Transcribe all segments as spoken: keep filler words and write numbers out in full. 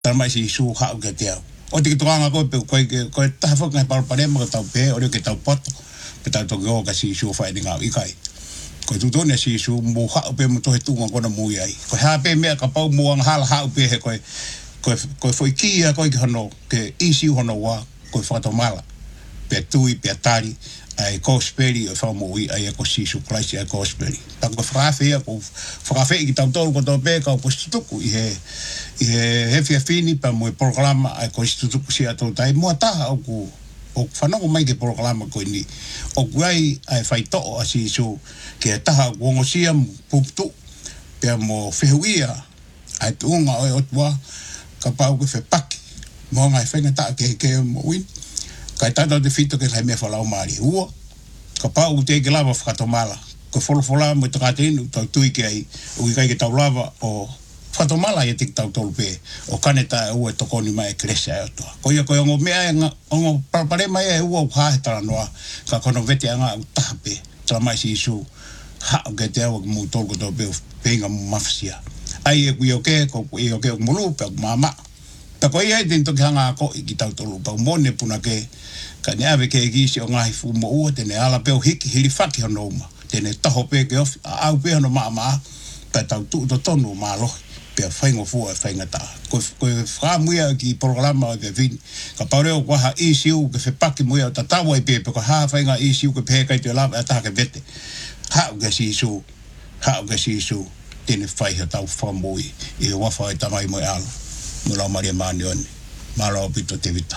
Tama si su ha ke te. O te to nga ko pe ko ko ta fo nga par pare mo ta pe o ke ta pot. Pe ta to go ka si su fa ni nga i kai. Ko tu to ne si su mo ha pe mo to tu nga ko na mo ai. Ko ha pe me ka pa mo ang hal ha pe he ko ko ko foi ki ko ki hono ke isi hono wa ko fa to mala. Pe tu i pe tari ai kosperi o fa mo i ai ko si su price ai kosperi. Ta ko fra fe ko fra fe ki ta to ko to pe ka ko stu ku i he i he he fini pa mo programa ai ko stu ku si ato tai mo ta o ku o fa no mai ke programa ko ni o guai ai fai to asi su ke ta ko ngo si am puptu pe mo fe huia ai tu nga o twa ka pa ko fe pak mo ngai fe na ta ke ke mo win kai tata de fito ke lai me fala o mari uo ka pa u te ke lava fkato mala ko folo fola mo to kate inu tau tui ke ai u kai ke tau lava o fkato mala ye tik tau tolpe o kaneta u e tokoni mai kresa e otoa ko ia ko ongo mea nga ongo parpare mai e uo ha he tala noa ka kono vete anga u tahape tala mai si isu ha o ke te au mu tolko to pe penga mu mafsia ai e kui o ke ko i o ke o mulu pe o mama ta ko ia den to hanga ko i tau tolu pa mone puna ke ka ne ave ke gi si o ngai fu mo o te ne ala pe o hiki hili faki hono ma te ne taho pe ke of au pe hono ma ma pa tau tu to tonu ma lo pe faingo fu e fainga ta ko ko fra muia ki programa de vin ka pare o ha i si u ke fe paki muia ta ta wa pe pe ko ha fainga i si u ke pe ka te la ta ke vete ha ke si su ha ke si su te ne fai ha tau fa moi e wa fa ta mai mo alo Mula Maria Manioni, malo pito te vita.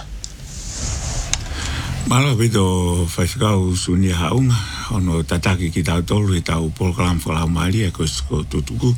Malo pito whaifkau suni haunga, ono tataki ki tau tolu i tau program whalau maari e ko tutuku.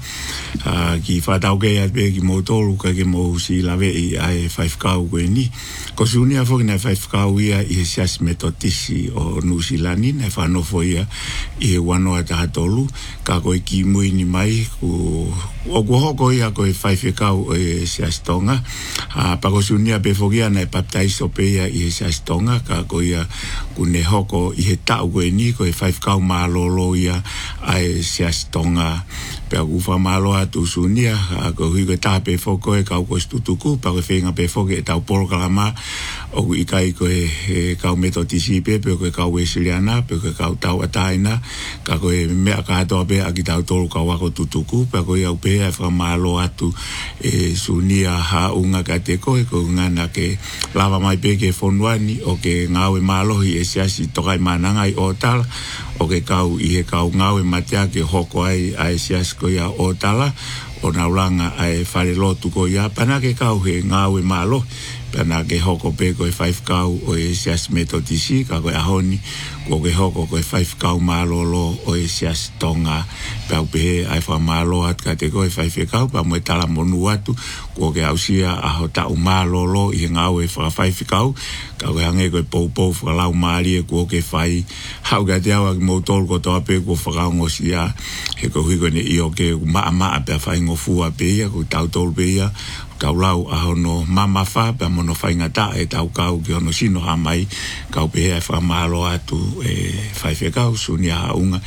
Ki whatau kei atpe ki mou tolu ka ki mou si lawe i ai whaifkau koe ni. Ko suni a whoki na whaifkau ia i he sias metotisi o Nusilani, na whanofo ia i he wanoa taha tolu. Ka koe ki mui ni mai ku o ko hoko ia koe whaifkau e sias tonga. Pako suni a pe whoki ana e baptaiso pe ia i he sias tonga, ka koe ia kune hoko i he tau koe ni koe whaifkau maalolo ia ai sias tonga. Pea kuwha malo atu sunia, ko hui koe taha pe whoko e kau koe stutuku, pa koe whenga pe whoke e tau porokalama, o i kai koe kau metotisi pe, pe koe kau esiliana, pe koe kau tau ataina, ka koe mea katoa pe a ki tau tolu kau wako tutuku, pa koe au pe e wha malo atu e sunia haunga ka te koe, ko ngana ke lava mai pe ke whonuani, o ke ngau e malohi e siasi tokai manangai o tala, o ke kau i he kau ngau e matea ke hoko ai ai siasi ko ia o tala o naulanga ai whare lotu ko ia pana ke kau he ngau e malo pana ke hoko pe ko e five kau o e sias metotisi ka ko e ahoni ko ke hoko ko e five kau malo lo o e sias tonga pau pe ai wha malo at ka te ko e five kau pa mo e tala monu atu ko ke ausia a ho tau malo lo i ngau e wha five kau ka ko hange ko e pou pou wha lau maari e ko ke whai hau ka te awa ki mo tol ko toa pe ko whakaongo sia he ko hui ko ne i o ke maa maa pe a whai ngofua pe ia ko tau tol pe ia kau lau a hono mama wha pe a mono whainga ta e tau kau ki hono sino ha mai kau pe e wha malo atu e whai whe kau suni a haunga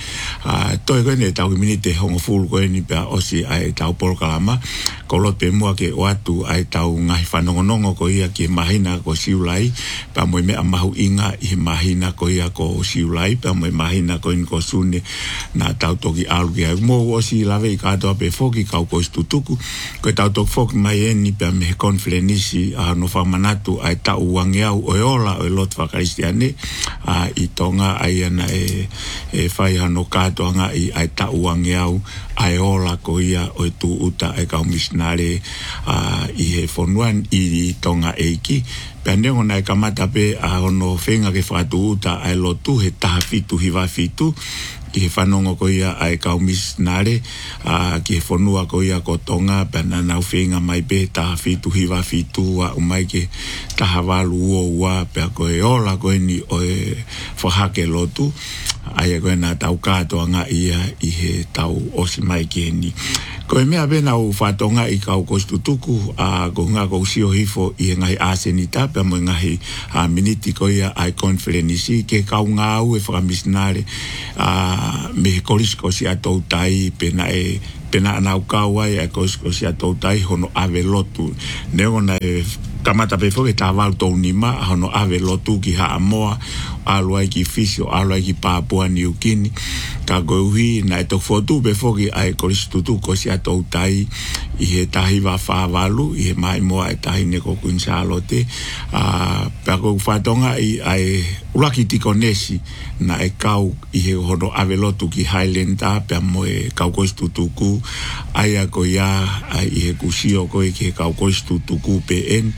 toi koe ne tau ki minite hongo fulu koe ni pe a osi ai tau porokalama ko lot pe mua ke o atu ai tau ngahi whanongonongo ko ia ki mahina ko siulai pe a moe mea mahu inga i mahina ko ia ko siulai pe a moe mahina ko in ko sune na tau toki alu ki ai mo osi lawe i katoa pe foki kau ko istutuku ko tau toki foki mai en ni pe me konflenisi a no famanatu ai ta uange au o ola o lot fa kristiane a i tonga ai ana e e fai hano kato anga i ai ta uange au ai ola ko ia o tu uta e ka misnare a i he fonuan i tonga eiki pende ona e kamata pe a ono fenga ke fa tu uta ai lotu he ta fitu hiva fitu ki he whanongo ko ia ai kaumis nare, uh, ki he whanua ko ia ko tonga, pena nau whenga mai pe, taha fitu hiwa fitu, a umai ke taha walu ua ua, pea ko e ola ko ni o e whahake lotu, ai e koe nā tau kātoa ngā ia i he tau osi mai ke ni. Ko e mea pena u whatonga i kau kostutuku, a ko ngā kou sio hifo i he ngahi āsenita, pea mo ngahi a miniti ko ia ai konferenisi, ke kau ngā au e whakamisnare, a me he korisko si atou tai pena e pena anau kawai e ko ko sia to tai hono ave lotu ne ona e kamata pe fo ke tava to nima hono ave lotu ki ha moa alua ki fisio alua ki Papua New Guinea ka gohi na to fotu be fo ki ai ko stutu ko sia to tai i he tahi wa fa valu i he mai moa e tahi ne ko kunsalote a pa ko fatonga i ai ulaki tikonesi na e kau i he hono ave lotu ki Highlander pe mo e kau ko stutuku ai a ko ya ai i he kusio ko i ke kau ko stutuku pe en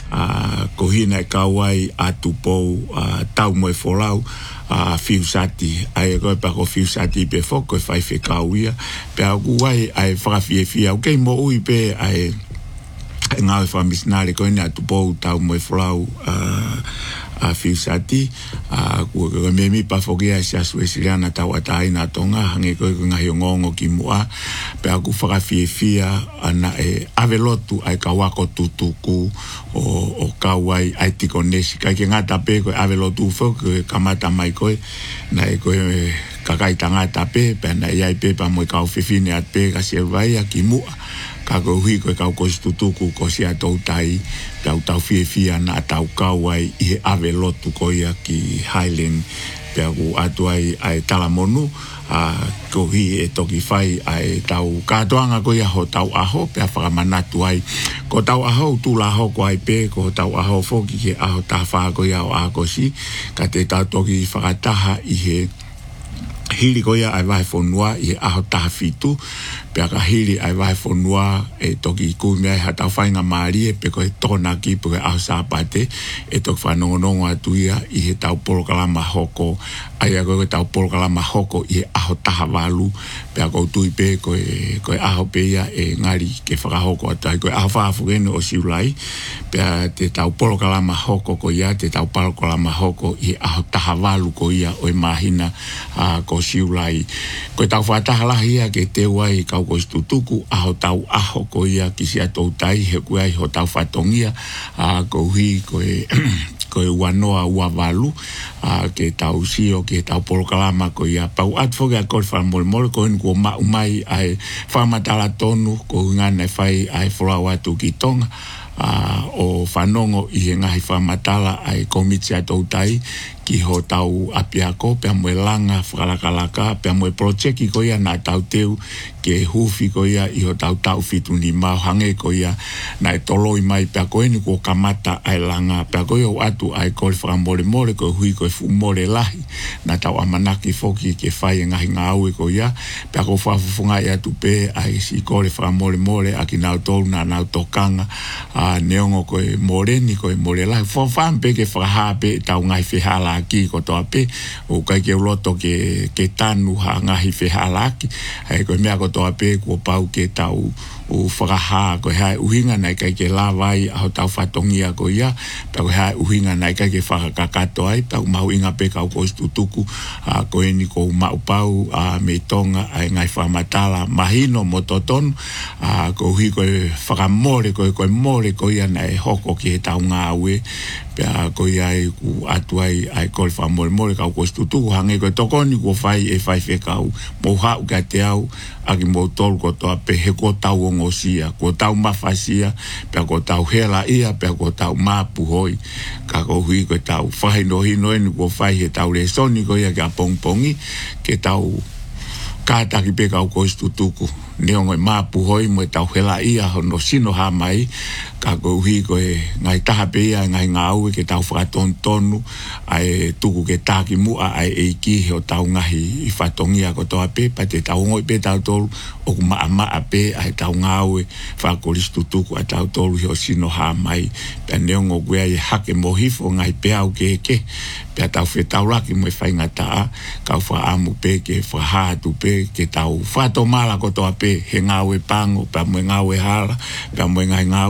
a ko hina e kau ai atu pou a tau mo e folau a fiusati ai ko pa ko fiusati pe foko fai fe kauia pe aguai ai fra fie fie o ke mo ui pe ai nga fa misnale ko ni atu pou tau mo e folau a a fiusati a ko me mi pa fogia sia suesiliana tawatai na tonga hange ko nga yongongo ki mua pe aku fra fie fie ana e avelotu ai kawako tutuku o o kawai ai tikonesi kai ke ngata pe ko avelotu fo ko kamata mai ko na e ko kakai tangata pe pe na ia pe pa mo ka ofifine at pe ka se vai ki mua ka ko hui ko ka ko stutuku ko sia tau tai tau tau fie fie na tau kawai i avelotu ko ia ki Highland pe aku atuai ai talamonu a ko hi e toki fai ai tau katoanga ko ia ho tau aho pe fa manatu ai ko tau aho tu la ho ko ai pe ko tau aho fo ki ke aho ta fa ko ia o a ko si ka te tau toki fa taha i he hili ko ia ai vai fonua i aho ta fitu pe ka hili ai vai fonua e toki ku me ha ta fainga mari e pe ko tona ki pe aho sa pate e tok fa no no atu ia i he tau programa hoko ai ko tau programa hoko i aho ta valu pe ko tu pe ko ko aho pe ia e ngari ke fa hoko ata ko aho fa fu no o siulai pe te tau programa hoko ko ia te tau programa hoko i aho ta valu ko ia o mahina a ko siulai ko tau fa ta la ia ke te wai ka ko stutuku aho tau aho ko ia ki sia tau tai he ko ai ho tau fatongia a ko hi ko e ko e wanoa ua valu a ke tau sio ke tau polokalama ko ia pau at foga ko fa mol mol ko en ko ma mai ai fa matala tonu ko ngana fai ai flawa tu ki tonga a o fanongo i ngai fa matala ai komiti tau tai ki ho tau apiako pe mo langa fralakalaka pe mo project ko ia na tau teu ke hufi ko ia i ho tau tau fitu ni ma hange ko ia na toloi mai pe ko ni ko kamata ai langa pe ko yo atu ai ko fra mole mole ko hui ko fu mole lahi na tau amanaki foki ke fai ngai ngau ko ia pe ko fa funga ia tu pe ai si ko fra mole mole akina tol na na tokanga a neongo ko mole ni ko mole lahi fo fan pe ke fra ha pe tau ngai fe hala ki ko to ape o kai ke loto ke ke tanu ha ngahi fe halaki ai ko me ko to ape ko pau ke tau o fraha ko ha uhinga nai kai ke lavai au tau fatongia ko ia pa ko ha uhinga nai kai ke fa kakato ai pa mau inga pe ka ko stutuku a ko eni ko mau pau a metonga ai ngai fa matala mahino mototon a ko hi ko fa mole ko ko mole ko ia nai hoko ke tau ngawe pa ko ia ku atuai ai ko fa mole mole ka ko stutuku hange ko tokoni ko fai e fai fe ka mo ha u ka te au aki mo tol ko to ape he ko tau ngosia ko tau mafasia pe ko tau hela ia pe ko tau mapu hoi ka ko hui ko tau fai no hino ni ko fai he tau le soni ko ia ka pongpongi ke tau ka ta ki pe ka ko stutuku neongo mapu hoi mo tau hela ia no sino ha mai ka ko hui ko e ngai taha pe ia ngai ngau ke tau fraton tonu ai tuku ke taki mu ai e ki ho tau ngahi i fatongia ko to ape pa te tau ngoi pe tau tolu o ma ama ape ai tau ngau fa ko listutuku a tau tolu ho sino ha mai pe neongo gwe ai hake mohifo ngai pe au ke ke pe tau fe tau laki mo fa ngata ka fa amu pe ke fa ha tu pe ke tau fa to mala ko to ape he ngau e pango pa mo ngau e hala pa mo ngai ngau e tai to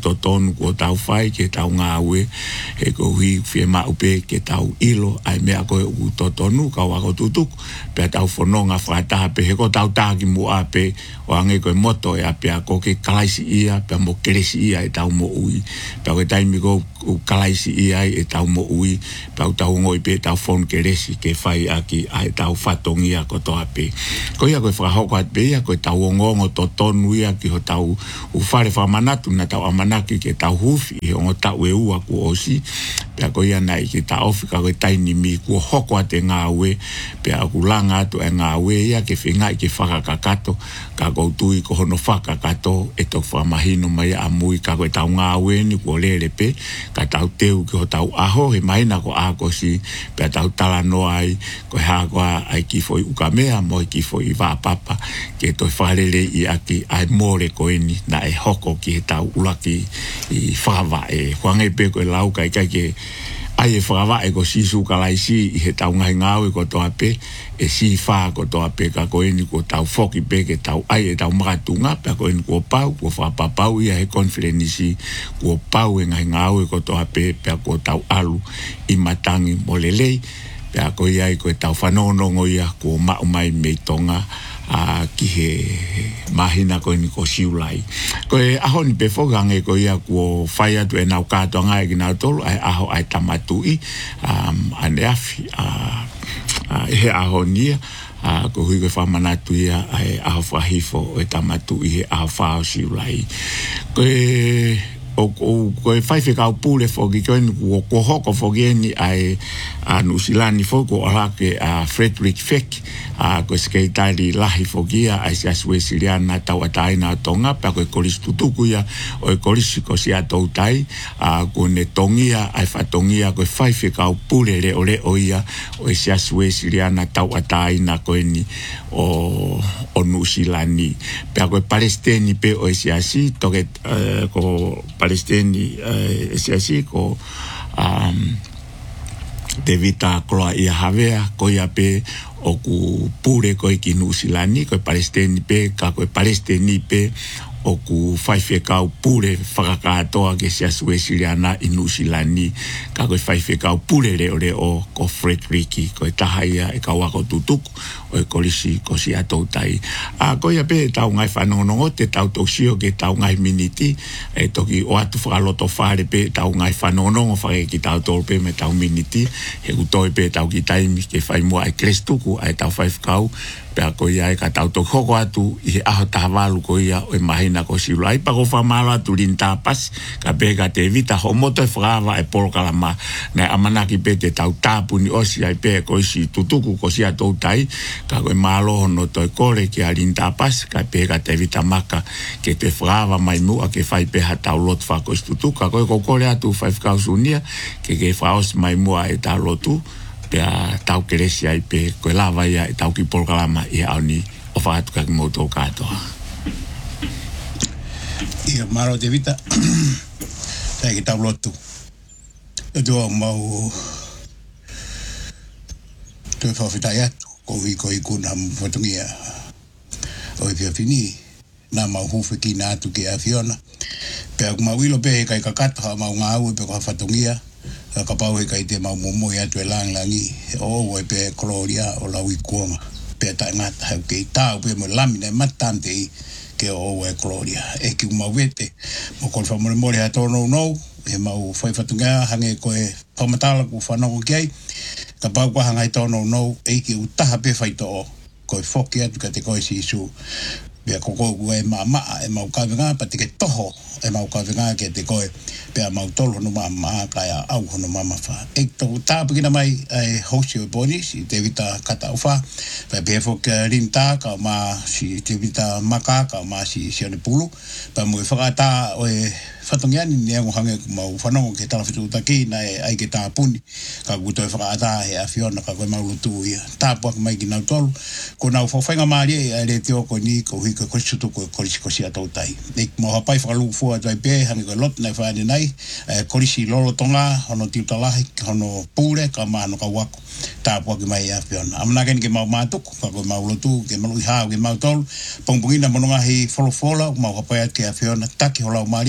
to tonu ko tau fai ke tau ngawe e ko hui fie ma upe ke tau ilo ai mea ko u to tonu ka wa ko tutuk pe tau fononga frata pe he ko tau taki mu ape o ange ko moto e ape ko ke kalaisi ia pe mo kresi ia e tau mo ui pe ko tai mi ko kalaisi ia e tau mo ui pe tau ngoi pe tau fon kresi ke fai aki ai tau fatongia ko to ape ko ia ko fra ho ko ape ia ko tau ngongo to tonu ia ki ho tau u fare fa manatu na tau amanaki ke tau hufi e o tau e ua ku osi pe ko ia nai ki tau ofika ko tai ni mi ku hoko ate ngawe pe aku langa atu e ngawe ia ke finga ke faka kakato ka ko tui ko hono faka kato e to fa mahino mai amui ka ko tau ngawe ni ko lele pe ka tau teu ki ho tau aho he maina ko ako si pe tau tala no ai ko ha ko ai ki foi ukamea mo ki foi va papa ke to falele i aki ai more ko ini na e hoko ki tau ulaki i fava e kwange pe ko lau kai kai ke ai e fava e ko sisu kalaisi i he tau ngai ngau ko to ape e si fa ko to ape ka ko ini ko tau foki pe ke tau ai e tau maratunga pe ko ini ko pau ko fa papau ia he konferenisi ko pau e ngai ngau ko to ape pe ko tau alu i matangi molelei pe ko ia ko tau fanono ngoia ko ma mai me tonga a ki he mahina ko ni ko siulai ko e aho ni pe fogange ko ia ko faya tu e nau kato ngai ki nau tolu ai aho ai tamatui um, ane afi a he aho nia a ko hui ko whamanatu ia ai aho whahifo e tamatui he aho whao siulai ko e o ko e fai fika pule fogi ko ni ko ko hoko fogi ni ai a nusilani fogo ala ke a Frederick Feck a ko skaitari lahi fogia ai sia suesiliana tawatai na tonga pa ko kolistutuku ya o kolisi ko sia toutai a ko ne tongia ai fatongia ko fai fika pule le ole oia o sia suesiliana tawatai na ko ni o o nusilani pa ko palestini pe o sia si to ke ko palestini sia si ko um devita kloa ia havea ko ia pe o ku pure ko ki nusilani ko palestini pe ka ko palestini pe o ku faife ka pure fakakatoa ke sia suesiliana inusilani ka ko faife ka pure le ore o ko Frederick ko tahaia e ka wa ko tutuk o e kolisi ko sia toutai a ko ia pe tau ngai fanono te tau toksio ke tau ngai miniti e toki o atu fraloto fare pe tau ngai fanono fa ki tau tolpe me tau miniti he utoi pe tau ki taimi ke fai mo ai krestuku ai tau five kau pe ko ia ka tau to hoko atu i aho tavalu ko ia o mahina ko silai pa ko fa mala tu linta pas ka pe ka te vita ho moto frava e por kalama na amana ki pe te tau tapu ni osi ai pe ko si tutuku ko sia toutai ka ko malo no to kore ki alinta pas ka pe ka te vita maka ke te frava mai mu a ke fai pe ha tau lot fa ko tutuka ko ko kore atu five kausunia ke ke fraos mai mu a e tau lotu pea tau keresi ai pe koe lava ia e tau ki polkalama i auni o whaatu kaki moutou katoa. Ia maro te vita, tai ki tau lotu. E tua mau tue whawhitai atu, ko hui ko i kuna mwhatungia o i pia fini, nā mau huwhi ki nā atu ki a Fiona. Pea ku mau ilo pe he kai kakata, ha mau ngā ue pe ko whatungia, ka pau he kai te mau momo ia tue lang langi o e pe koloria o lau i kuonga pe ta ngata hau ke tau pe mo lamina matante i ke o e koloria e ki mau vete mo kol fa mo mo ha tono no e mau fai fatunga hange ko e pamatala ku fa no ki ai ka pau ko hanga tono no e ki utaha pe fai to ko e foki atu ka te ko si su pe ko ko e mama e mau ka venga pa te ke toho e mau ka venga ke te ko pe mau tolo no mama ka ya au no mama fa e to ta pina mai e hosi o boni si te vita kata ufa pe pe fo ke rinta ka ma si te vita maka ka ma si si ne pulu pa mo fa ta o e fatongiani ni ngo hange mau fanongo ke tala fitu taki na e ai ke ta puni ka guto e fa ta e a Fiona ka ko mau lutu ia ta po mai ki na tolo ko na fo fenga mari e le te ko ni ko hi ko chutu ko ko ko si ata tai nek mo ha pai fa lu fo ai pe hange ko lot na fa ni nai e ko si lolo tonga ono ti tala ono pure ka ma no ka wako ta po ki mai a Fiona amna ken ke mau matu ka ko mau lutu ke mau ha ke mau tol pongpongina mo nga hi folo folo mau ha pai ke a Fiona taki hola mari ka mau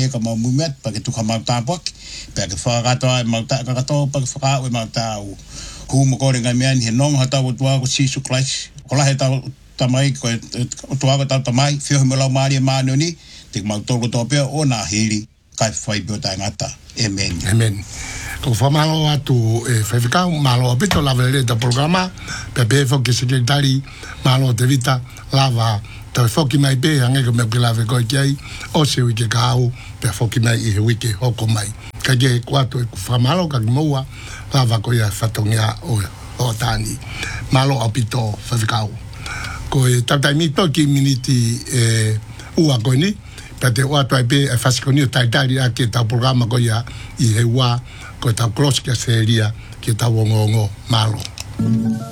met pa ke tu ka mau ta pok pa ke fa ga to mau ta ka to pa fa o mau ta o hu mo ko ringa men he no ha ta o tua ko si su clash ko la he ta ta mai ko tua ko ta ta mai fio mo la mari ma no ni te mau to ko to pe o na hili kai fai bo ta ngata amen amen ko fa malo atu e fa fika malo pito la vele da programa pe pe fo ke secretary malo de vita lava ta fo ki mai be ange ko me pila ve ko kai o se wi ke kau pe fo ki mai e wi ke ho ko mai ka ge kwato e fa malo ka moa lava ko ya fatongia o o tani malo apito fa fika ko e tata mi to ki miniti e ua ko ni pate o ato pe e fasikoni ta italia ke ta programa ko ya i he wa ko ta cross ke seria ke ta wongongo malo